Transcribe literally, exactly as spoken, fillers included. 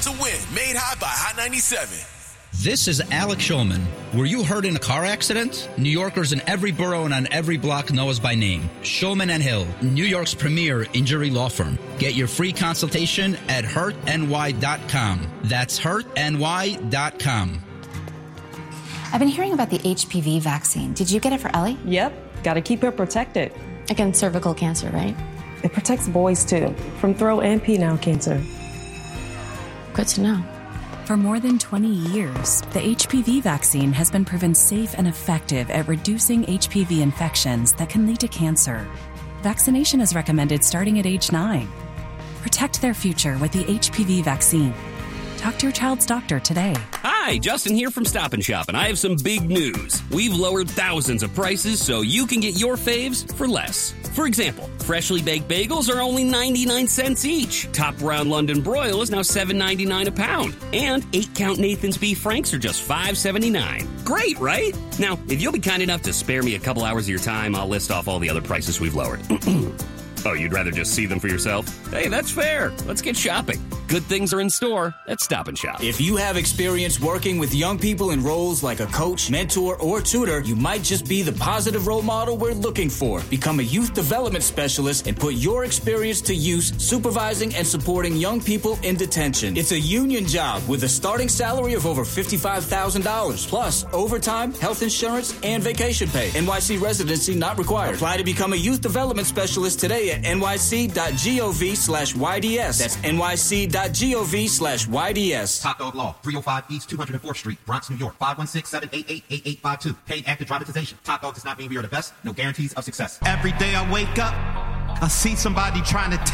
to Win, made hot by Hot ninety-seven. This is Alex Shulman. Were you hurt in a car accident? New Yorkers in every borough and on every block know us by name. Shulman and Hill, New York's premier injury law firm. Get your free consultation at hurt N Y dot com. That's hurt N Y dot com. I've been hearing about the H P V vaccine. Did you get it for Ellie? Yep. Got to keep her protected. Against cervical cancer, right? It protects boys, too, from throat and penile cancer. Good to know. For more than twenty years, the H P V vaccine has been proven safe and effective at reducing H P V infections that can lead to cancer. Vaccination is recommended starting at age nine. Protect their future with the H P V vaccine. Talk to your child's doctor today. Hi, Justin here from Stop and Shop, and I have some big news. We've lowered thousands of prices so you can get your faves for less. For example, freshly baked bagels are only ninety-nine cents each. Top Round London Broil is now seven ninety-nine a pound. And eight count Nathan's Beef Franks are just five seventy-nine. Great, right? Now, if you'll be kind enough to spare me a couple hours of your time, I'll list off all the other prices we've lowered. Oh, you'd rather just see them for yourself? Hey, that's fair. Let's get shopping. Good things are in store at Stop and Shop. If you have experience working with young people in roles like a coach, mentor, or tutor, you might just be the positive role model we're looking for. Become a youth development specialist and put your experience to use supervising and supporting young people in detention. It's a union job with a starting salary of over fifty-five thousand dollars, plus overtime, health insurance, and vacation pay. N Y C residency not required. Apply to become a youth development specialist today at N Y C dot gov slash Y D S. That's N Y C dot gov slash Y D S. Top Dog Law, three oh five East two hundred fourth Street, Bronx, New York, five one six, seven eight eight, eight eight five two. Paid active dramatization. Top Dog does not mean we are the best. No guarantees of success. Every day I wake up, I see somebody trying to take